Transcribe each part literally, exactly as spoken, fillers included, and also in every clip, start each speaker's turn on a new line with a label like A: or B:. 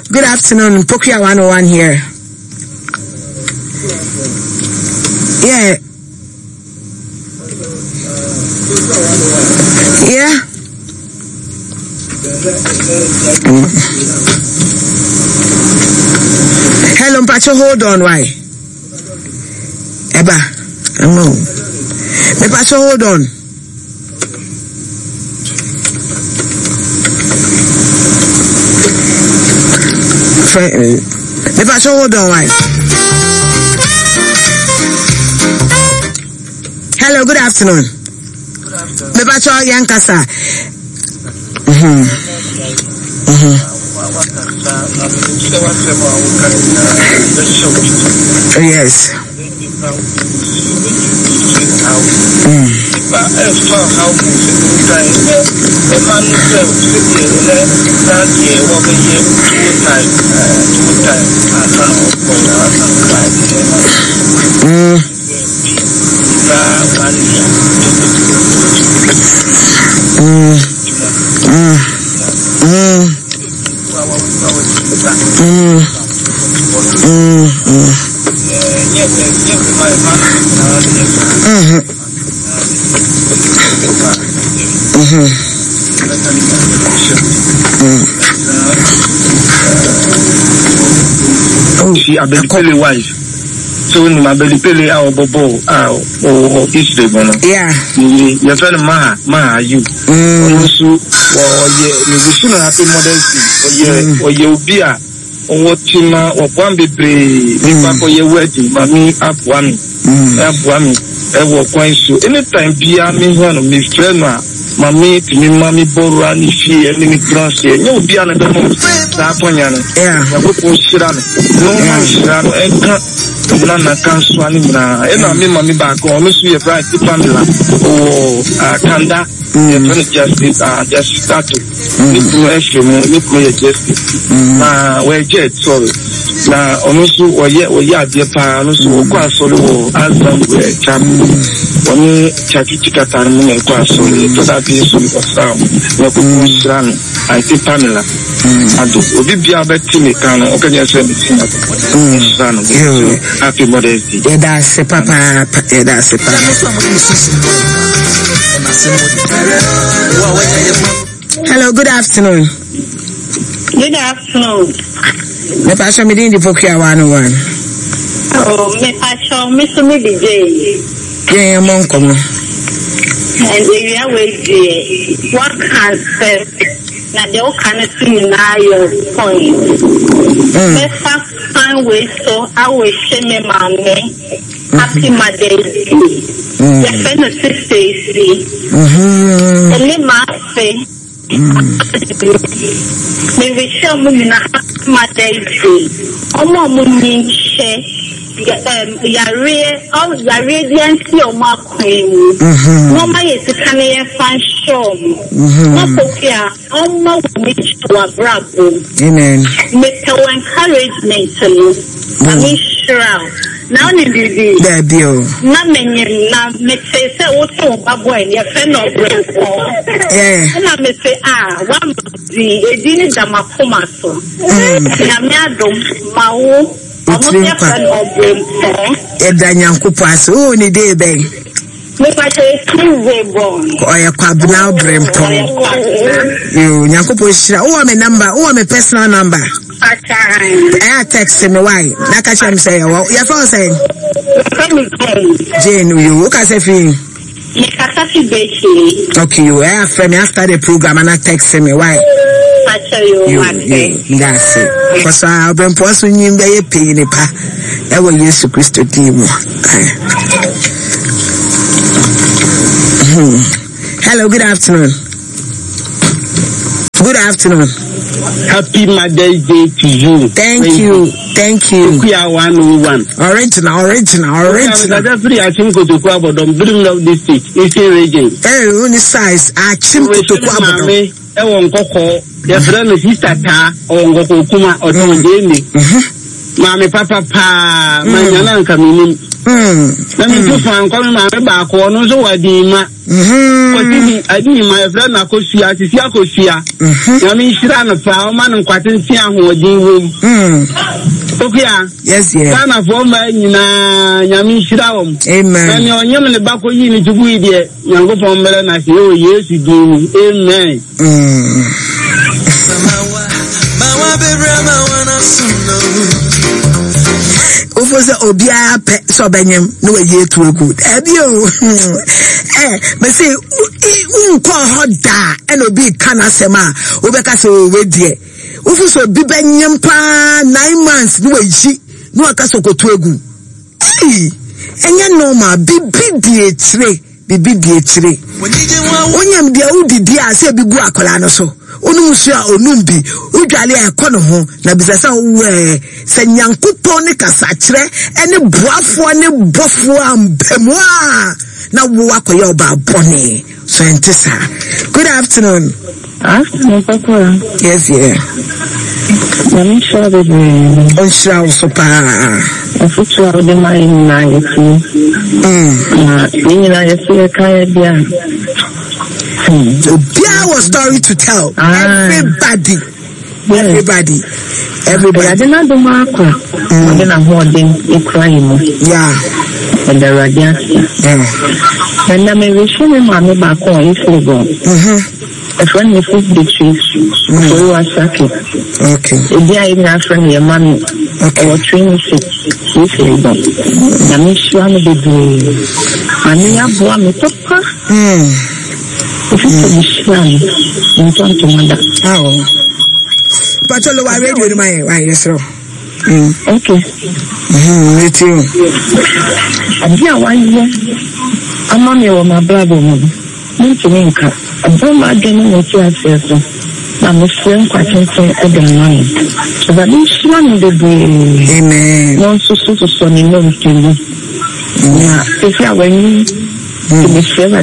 A: Good afternoon, Pokia one oh one here. Yeah. Yeah. Mm. Hello, Mpacho, hold on, why? Eba, no. Mpacho, hold on. Mpacho, hold on, why? Hello, good afternoon. Good afternoon. Mpacho, Yankasa. Mm-hmm. Mm-hmm. Yes. Mm. Mm. Mm. Mm. Mm. Mm. Mm. Mm-hmm. Mm-hmm. Mm. Oh,
B: she a bit really wise. So when my belly pele our bobo ah or each day bono.
A: Yeah.
B: Your friend Maha Maha you. Also or ye you should not happy modesty or ye or ye beer or what chima or one baby for your wedding, mammy up one up one ever quite so anytime be a me one of me friend mammy to me mammy borrow and she and me cross here no be another month yeah I would push it on no man shall and Nana cancel na ena me mami back on no so right pamela oh kanda e just uh just start ni pro issue ni pro just na we jet sorry na ono so oye oye ade pa no so ko asori wo azam we cham oni chakiti katar mu na ko asori to that is so sound na ko shran I think pamela ado obi bia beti me kan o kanya se me tin na happy Mother's Day.
A: Yeah, that's a papa. Yeah, that's a papa. Hello, good afternoon.
C: Good afternoon.
A: Me passion me din di Pokia one oh one.
C: Oh, me passion me so me B J.
A: Yeah, yeah, mon komo.
C: And we are waiting. What can say? Na de o kan see na your point. Me fa fan we so I will share me mama. Happy Mother's Day. Your friend sister see. Mhm. Ele ma say. Me we share me na Happy Mother's Day. Omo mo ni share. Um, yare, all the radiance of my queen. No, my is a canary fan show. No, Pokia, almost reach to a bravo.
A: Amen.
C: Make our encouragement to you. I mean, sure. Now, Nidi,
A: there be
C: not many, now, make say, also, Baboy, your friend of brain.
A: Yeah.
C: And I may say, ah, one the Edini Damakumaso. Yamiado, Mao.
A: Eda nyankupo aso o ni dey ben
C: me pa say Tuesday born
A: o ya kwabna brempo yo nyankupo shira o me number o me personal number I text me why na ka chem say ya phone say Jane you ka say fi
C: me ka say be
A: okay you I friend after the program and I text me why you that's it because I've been posting you by a penny pa ever use to Christo team. Hello, good afternoon. Good afternoon.
B: Happy Mother's Day to you.
A: Thank Thank you. Thank you.
B: We are one oh one.
A: Original, original, original.
B: That's three I think go to Kwabodom, bring up this state. It's a region.
A: Eh, only size. I chimp to Kwabodom.
B: Eh, on Coco, your friend is sister Ta, or Goko Kuma, or Tom Jamie.
D: Mammy Papa Pa, my young coming. Let me do find coming my back or no so I did my. I didn't my friend Akosia, Akosia. I mean, she ran a flower man and quite in Siam who did. Okay,
A: yes, yes.
D: Son of woman, Yamin Shram.
A: Amen.
D: And your young in the back of you need to be there. Young from Melan, I say, oh, yes, you do. Amen.
A: Ofoze obia pe so benyem no ye to good ebio eh me say unko hoda and obi kana sema obeka se we die ofuso bi benyem pa nine months no yi no aka so koto egu eh enye normal bibi die tire bibi die tire onyam dia udidi ase bi gu akola no so onu musia onumbi udwale ekono ho na bisasa we se nyankopon ne kasa kire ene boafo ne bofo ambemu a na wo akoye oba bone so entesa. Good afternoon.
C: Afternoon, Papa.
A: Yes, yeah.
C: I'm sure that we
A: on show so pa
C: a future of the mind na you mm ni na yesu kaya bia.
A: So there was story to tell. Ah. Everybody. Yes. Everybody. Everybody.
C: I did not do my cry. I did not hold them in crying.
A: Yeah.
C: And the radiation.
A: Yeah.
C: And I'm a wishing mommy back on if we go.
A: Mm-hmm.
C: A friend with the trees. So you are shocking.
A: Okay.
C: If they are in a friend, your mommy.
A: Okay.
C: Or training six. If we go. I'm sure I'm the day. And you have one with Papa.
A: Hmm.
C: If it's a Islam, you don't to mother.
A: Oh. But all the radio in my way, yes, sir.
C: Okay.
A: Hmm, me too.
C: And yeah, one year, I'm on your my brother. Need to make up. I'm from my dinner with your sister. I'm a friend quite something at the mind. So that is one of the day.
A: Amen.
C: No, so so so so, you know, yeah, if you are when you. Mm.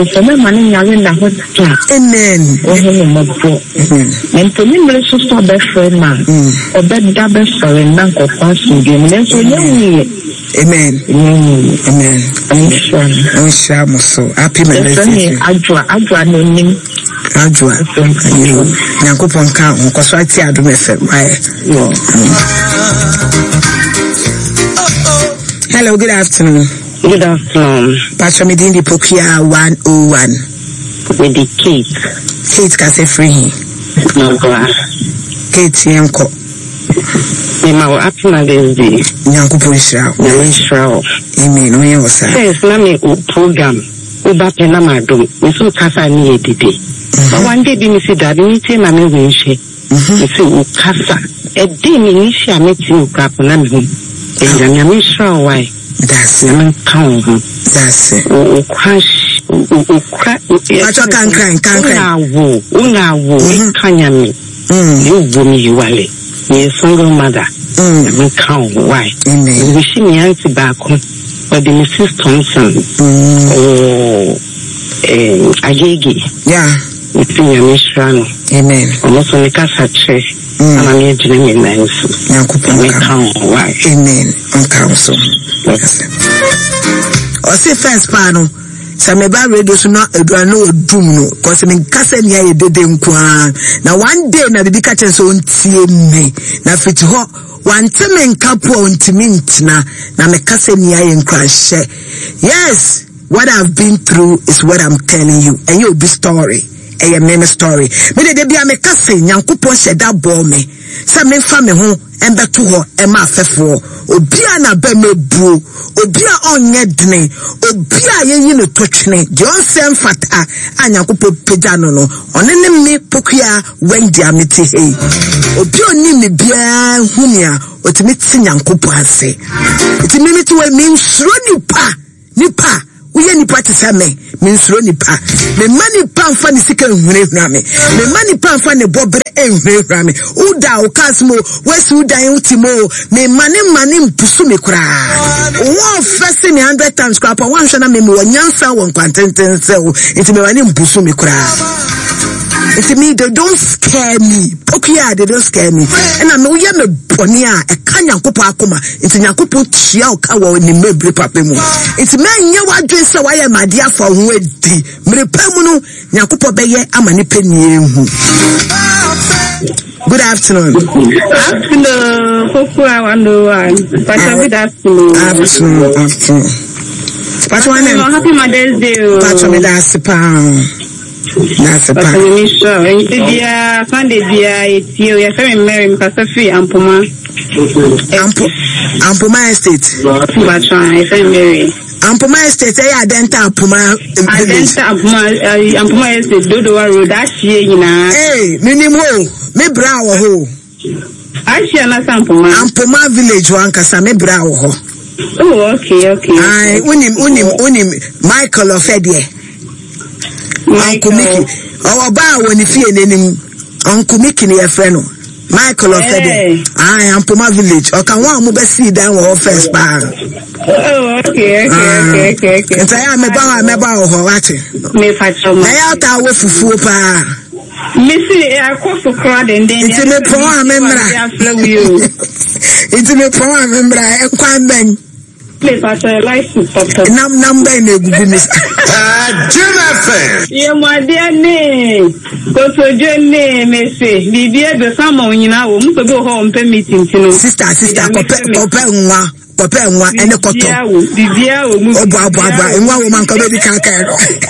A: Amen.
C: And to me, let's just stop that friend, man. Or that double sorry, and uncle passing game. And so,
A: amen. Amen.
C: I'm sure.
A: I'm sure. So happy birthday.
C: Ajwa, Ajwa, no name.
A: Ajwa. You, Yanko Ponka, because I see I do my fair. Hello, good afternoon.
C: Good afternoon.
A: Pastor Medindi Pokia one oh one.
C: With the Kate.
A: Kate can say free.
C: No, God.
A: Kate Yanko.
C: Emma, what happened at this day?
A: Yanko Punisha.
C: Punisha.
A: Amen. We are sir.
C: Yes, let me program. Uba Penamado. We saw Casa near the day. But one day, didn't see that. We say, Mammy, we say, we see Casa. A day, Minisha, met you, Caponam. And I'm sure why.
A: That's it. That's it.
C: Oh, crash. Oh, crash.
A: But you can't cry, can't cry.
C: Una wo, kanyami. You woman, you wale. You're a single mother. I'm count why.
A: Amen.
C: We see me answer back home. But the Missus Thompson. Oh, eh, Agegi.
A: Yeah.
C: It's in your mission.
A: Amen.
C: Almost on the casa tree. I'm a new dream in my house. I'm count why.
A: Amen. On council. Or say first panel. Some about radio so not a no doom no. Cause I mean Cassan ya did them kwan. Now one day na baby catches on T me. Na fit ho one time in couple on mint na na me Cassan ya in crash. Yes, what I've been through is what I'm telling you. And you'll be story. A main story. Me de be a me Cassan Yankupon shed that ball me. Some me family home. Embe to ho ema fefo obia na be mebu obia onye dene obia ye no tochne je onsem fata anyakopo peja no no onene me pokua wendi amete hey obia oni me bia humia otimi tinyankopo ase otimi meti we mi nsuro nipa nipa uye nipa tisame mi nsuro nipa me mani pa mfa ni sika nhune huna me me mani pa mfa ne bobre ehune huna me uda okasmo wesi uda yutimo me mani mani mpusu me kura wo first me one hundred times crap one hwana me me wanyansa won kwantenten se wo enti me mani mpusu me kura To me, they don't scare me. Okay, yeah, they don't scare me. And I know you're a bonia, a kanya kupa akuma. It's in Yakupo Chiao Kawa in the Mebri Papemo. It's man, you are dressed away, my dear, for Weddy. Mrepemuno, Yakupo Beye, Amani Penny. Good afternoon.
C: Afternoon, Kokura one oh one. But good afternoon.
A: Afternoon, afternoon. But one
C: happy Mother's Day.
A: But one that's a pound. That's a pound.
C: I'm sure. And dear Sunday, dear, it's you. You're very merry because of free Ampoma.
A: Ampoma Estate.
C: But I'm very merry.
A: Ampoma Estate, I identify Ampoma.
C: Identify Ampoma, Ampoma Estate, Dodo Road. That's you, know.
A: Hey, minimum. Me brawo ho.
C: Aisha na Ampoma.
A: Ampoma village one kasa me brawo ho.
C: Oh, okay, okay.
A: Ai, unim unim unim Michael Ofedie. Uncle Mickey. Oh, ba woni fie nenim. Uncle Mickey ne friend no. Michael Ofedie. Ai, Ampoma village. O kan wa mo be see dan wo first pa.
C: Oh, okay, okay, okay, okay, okay.
A: Nta ya me ba me ba ho wate.
C: Me facho.
A: Na ya ta wo fufuo pa.
C: Missy, I call for crowd and then
A: it's me pro member. It's me pro member. I can't bang.
C: Play faster license.
A: Nam number in the goodness.
E: Ah, Jennifer.
C: Yeah, my dear name. Go to Jenny, Missy. The dear the summer, you know, we could go home per meeting.
A: Sister, sister, Copa, Papa and one and a cotton. Oh, Baba, and one woman come baby can't carry.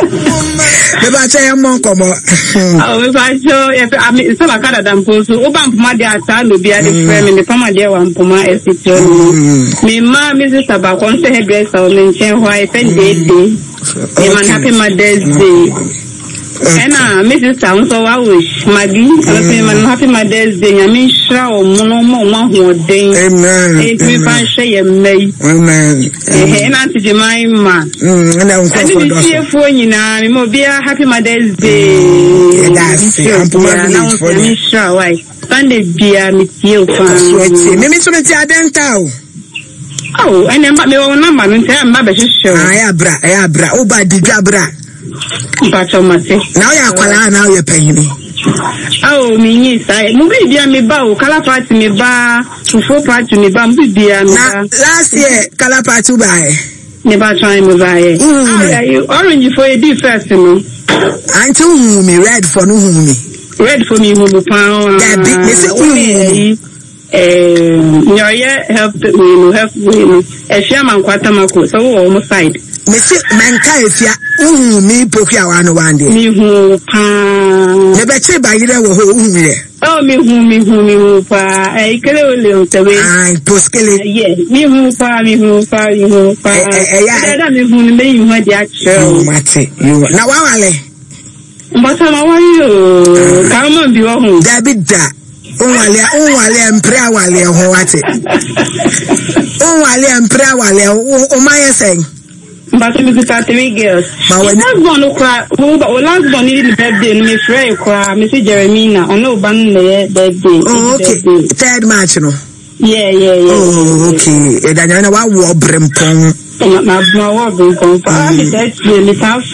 A: Maybe I say a monk or more.
C: Oh, if I show if I mean, some kind of damn post, Obama, my dear, I will be at the frame in the Pama dear one for my estate. Me, ma, Missus Tabacco, hairdresser, mention why I spend day day. I'm happy Mother's Day. And uh, Missus Town, so I wish Maggie, I'm happy Mother's Day. I mean, sure, no more one more day.
A: Amen.
C: If we find Shay and May.
A: Amen.
C: And Auntie Jemima.
A: And I'm going to see a phone, you know, I'm be a happy Mother's Day. That's it.
C: For me, sure, why? Sunday beer, Miss you.
A: Maybe some of the dental.
C: Oh, and then, but me own number, and tell my baby, sure.
A: I have bra, I have bra, oh, by the jabra.
C: But on my say.
A: Now you're calling, now you're paying me.
C: Oh, me, yes, I movie dear me bow, color party me bar, full party me bamboo dear.
A: Last year, color party buy.
C: Never try me buy. Orange for a deep first, you know.
A: And to me, red for no me.
C: Red for me, who pound.
A: That big, Mister
C: Um, your year help me, help me. A shaman quatamako, so almost side.
A: Mister Manka, if you me poke one one day.
C: Me who pan.
A: Never say by you there.
C: Oh, me who me who me who pa. I can't live the way. I
A: poskele.
C: Yes, me who pa, me who pa, me who pa. I don't know who me you had the actual.
A: Mate, you now, Wale.
C: But how are you? Come on, be home.
A: David da. Unwale, unwale, mprea wale, wate. Unwale, mprea wale, umaya saying.
C: But we got three girls. But last one who cry, who but last one needed the birthday, me free cry, Missus Jeremina, or no ban the birthday.
A: Oh, okay. Third match, no.
C: Yeah, yeah, yeah.
A: Oh, okay. Then I know what war brimpong.
C: My war brimpong. That's really tough.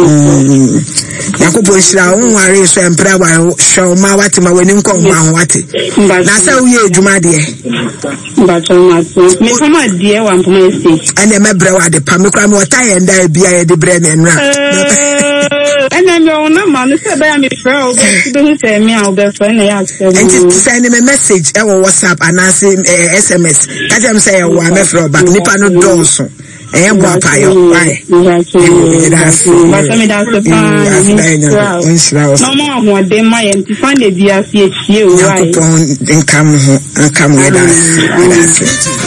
A: Yakubu Shra, worry, so I'm proud. Show my what my winning come on what. That's how you do, my dear.
C: But me come my dear one for my state.
A: And then my brother, the Pamukram, what I and I be the bread and rap.
C: And then your number, said I am a friend, don't say me, I'll be friend.
A: And send him a message or WhatsApp and ask him S M S. Catch him say, oh, I'm a friend, but Nipa no Dawson. I am Wapayo. Why? That's no
C: more what they might to find a D R C H U. Right?
A: Then come and come with us.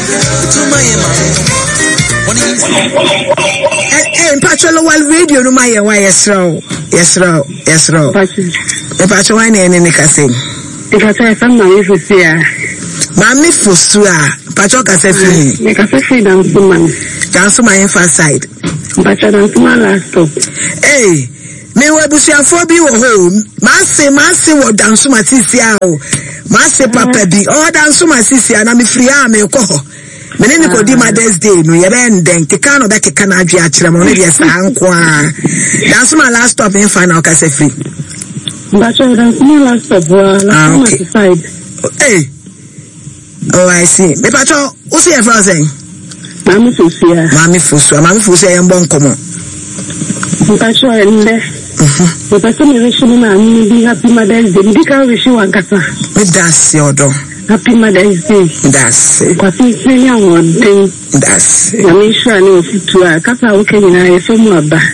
A: And Patrol while radio no my yes row. Yes row. Yes row. The Patrol wine and any casting.
C: If I try some money for here.
A: Mammy for Sua. Patrol Cassette.
C: Make a free dance woman.
A: Dance my infant side.
C: But I don't smell last stop.
A: Hey, me wa busia for bi wo ho. Masse masse wo dance ma sisi a o. Masse papa bi. O dance ma sisi a na me free a me ko ho. Me ne ko di Mother's Day no ye ben den ke kan no da ke kan adwe a kire mo ne ye sa anko a. Dance ma last stop in final Cassette free.
C: But I don't know last of all.
A: Ah, okay. Hey. Oh, I see. Me pacho, what's your first thing?
C: Mami Fusia.
A: Mami Fusia. Mami Fusia and bon come on.
C: Pacho and there. The person is wishing me happy Mother's Day. You can't wish you one kasa.
A: Me that's your door.
C: Happy Mother's Day.
A: That's it.
C: Because it's a young one thing.
A: That's it.
C: I mean, sure, I know to a kasa okay in a film of that.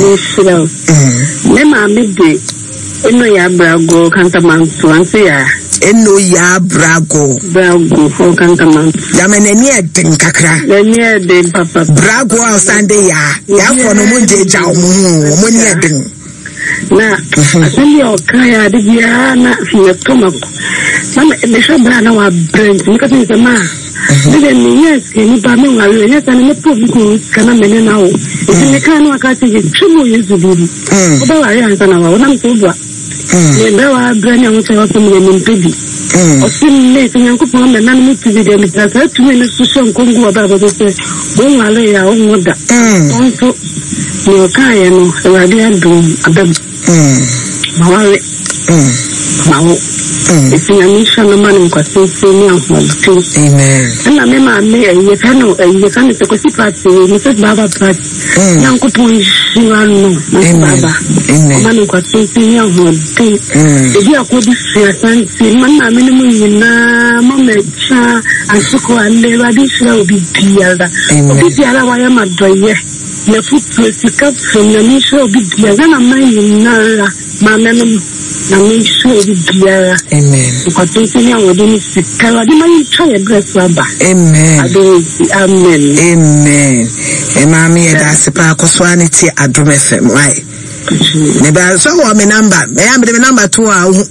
C: Nema midday. Eno ya brago kantaman to answer ya.
A: Eno ya brago.
C: Brago for kantaman.
A: Yamene ni edin kakra.
C: Ni edin papa.
A: Brago ausande ya. Ya for no munje ja omo. Omo ni edin.
C: Na asili okaya de bia na fiye tomako. Mama me shabra na wa brand. Nikati nisema. Dede ni yes ni ba me wa le yes na me po ko kana mene na o. Ni kana wakati je chumu yesu bibi. Oba wa ya sana wa na mtobwa. Ne be wa brand ya mutse wa ko me ni mpedi. Osin ne tinyan ko pon na na mutse de mi trasa tu me su son kongu wa ba ba se. Bo wa le ya o ngoda. Onto ni okaya no wa de adum abam. Mawale. Mawo. If you are mission, no man in question, amen. And I remember me, you can know, you can take a sip at the Missus Baba Pratt. Young couple, you are no, Baba. Man in question, young one thing. If you are good, you are saying, Mamma, minimum, Mamma, and Suko, and the radish will be Piazza. If you are a man, the foot will pick up from the mission will be Piazza, and I'm Nara, Mamma, and make sure it be Piazza. Amen. Because don't say I wouldn't speak. Can I try a breath rubber? Amen. Amen.
A: Amen. And mommy, that's a park of Swanity at Drum F M, right? Maybe I saw my number. I am the number two.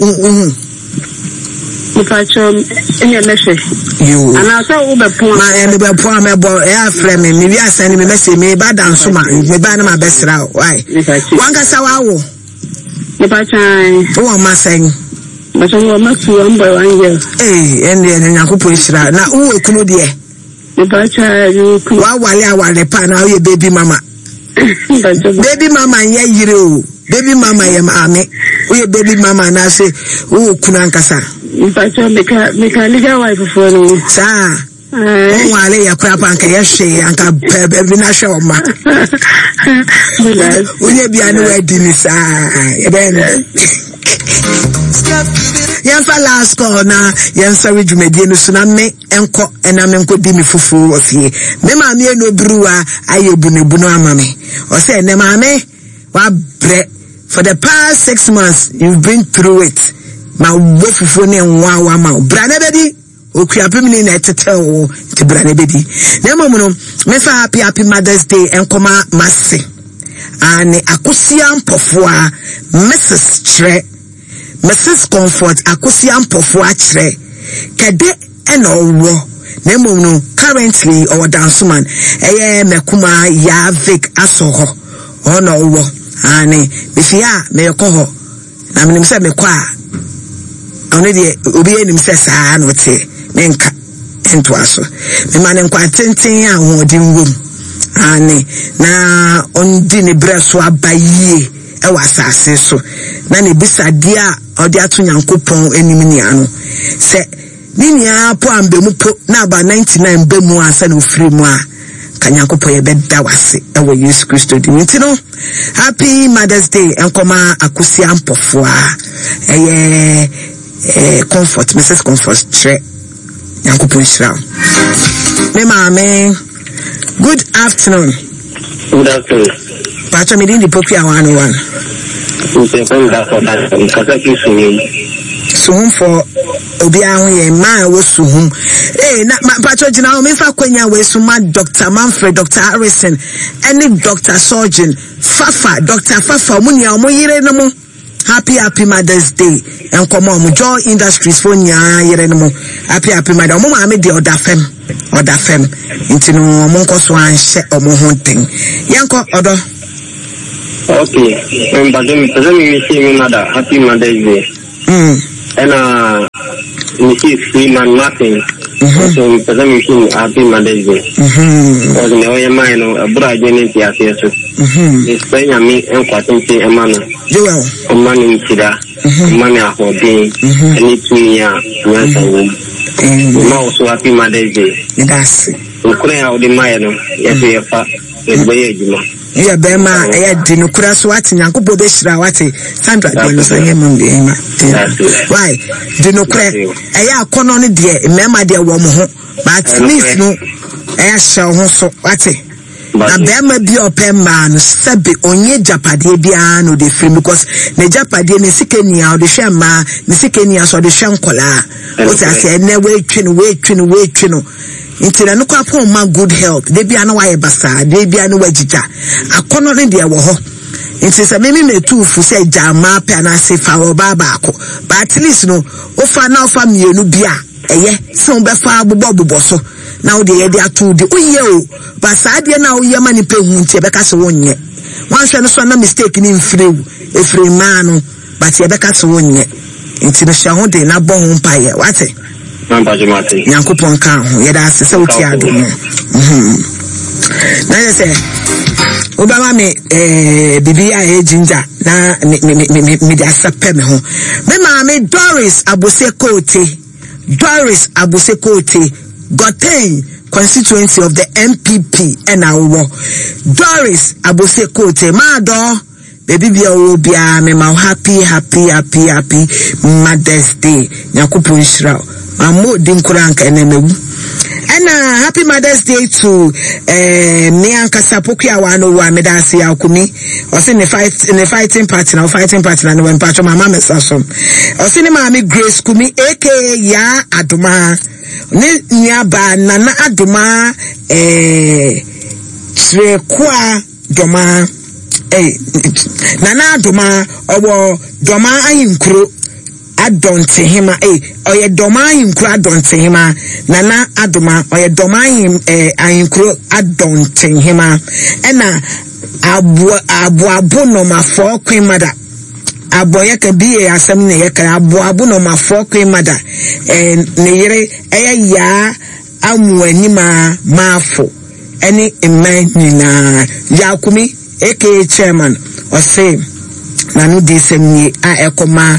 C: If I show any message, you and I saw Uber Poor, and the poor my boy, air frame, maybe I send me a message, maybe I dance so much, maybe I my best route. Why? One gas hour. If I try, oh, I'm saying. But I want to one by one year. Eh, and then I could push that. Now, who could be? If I try, you could. Why, while I want the pan, how you baby mama? Baby mama, yeah, you baby mama, I'm army. We baby mama, and I say, oh, Kunankasa. If I try, make a make a legal wife for me, sir. Oh, I lay a crap and can say, and can baby not show ma. Will you be anywhere, Dinny, sir? Yanfa last call na yansa redwumadi no so na me enko ena me enko di me fufu ofie me ma me no bruwa ayebu ne bu no ama me o say ne ma me wa bre for the past six months you've been through it ma wo fufu ne nwa wa ma bra na bedi okuapem ni na tetewo ti bra na bedi na mo no me fa happy happy Mother's Day enko ma mase ane akosia mpofo Missus Tre Missus Comfort Akosia mpofo akire kede ena owo na mom no currently or danceman eye mekuma ya Vic asoho ono owo ani bifia me yokoho na menim se me kwa ono de obi enim se saa no te menka ento aso me mane nkwa tenten a hodin wom ani na ondi ne breso abaye e wasase so na ne bisade a odi ato Nyankopon enim ni ano se ninia po ambemu po na ba ninety-nine bemu ansa na ofiri mu a ka Nyankopon ye beda wase e wo Yesu Kristo di nti no happy Mother's Day enkoma Akosia mpofo a eye eh Comfort Missus Comfort Tre Nyankopon shira me maame good afternoon.
F: Good afternoon.
A: Pacho mi di popia one oh one. Suhum for obia ho ye ma wo suhum eh na pacho jina o me fa kwanya we suma Doctor Manfred, Doctor Harrison any Doctor Surgeon Fafa, Doctor Fafa mu nia mo yire no mo happy happy Mother's Day enkomo mo Joy Industries for nya yire no mo happy happy Mother mo ma me de oda fem oda fem intino mo nko so anhye omo ho ten yanko odo.
F: Okay, um, but then let me see me mother happy Mother's Day. Hmm. And uh, we see Freeman Martin. So we present me happy Mother's Day. Because in our mind, a bride in the affairs. It's playing a me and quitting a man.
A: You will.
F: A man in Tida, a man for being, and it's me, a mouse happy Mother's Day.
A: That's it.
F: We couldn't have the mind, yes, we have
A: yeah, Bema, I had the Nukuras watching Uncle Bobeshra Wati, Sandra, why? The Nukre, I are on it, dear, remember dear woman, but Smith no, I shall also Wati. Na Bema be a pen man, Sabi, onye Japadi Biano, the film because the Japadi, the Sikenia, the Shama, the Sikenia, or the Shankola. What I said, never wait, train, wait, train, wait, train. Inti na nuko apo ma good health de bia na waye basa de bia na wajija akono ne de wo ho inti se memi metu fu se jama pe na se fa wo ba ba ko but at least no o fa na o fa mienu bia eye se on be fa bobo bobo so na o de ye de atu de oye o basa de na o ye ma ni pe hu nti e be ka se wonye wan hwe no so na mistake ni mfrew efre ma no but e be ka se wonye inti no hwe ho de na bo ho mpa ye wate Yankupon kan ho ye da se se wuti ado no mhm na ye se obama me eh bibia e ginger na me me me me da sape me ho me ma me Doris Abusekote Doris Abusekote Goten constituency of the M P P and our Doris Abusekote ma do baby bia wo bia me ma happy happy happy happy Mother's Day Yakupon shira Amo dinkuranka enemewu. And uh, happy Mother's Day to eh me ankasa pokia wano wa medasi ya ukumi. Osi ne fight ne fighting partner, fighting partner no mpacho mama mesasom. Osi ne mami Grace Kumi aka ya Aduma. Ne nyaba nana Aduma eh Trekwa Doma eh nana Aduma owo Doma ayinkro Adonte hima eh oye doma yinkro adonte hima nana adoma oye doma yim eh ayinkro adonte hima ena abu abu abu no mafo kwen mada aboye ka biye asem ne yeka abu abu no mafo kwen mada eh ne yire eh ya amu anima mafo eni emman nyina Yakumi aka chairman o say nanu disem ni a ekoma